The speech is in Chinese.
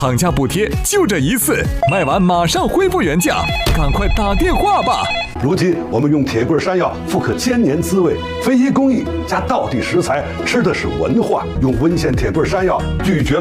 厂家补贴就这一次，卖完马上恢复原价，赶快打电话吧！ 如今我们用铁棍山药复刻千年滋味，非遗工艺加道地食材，吃的是文化。用温县铁棍山药拒绝